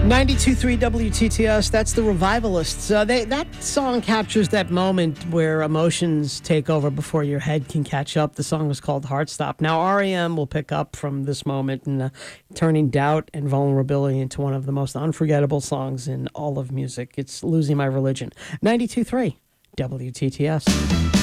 92.3 WTTS, that's the Revivalists. That song captures that moment where emotions take over before your head can catch up. The song was called Heartstop. Now, REM will pick up from this moment and turning doubt and vulnerability into one of the most unforgettable songs in all of music. It's Losing My Religion. 92.3 WTTS.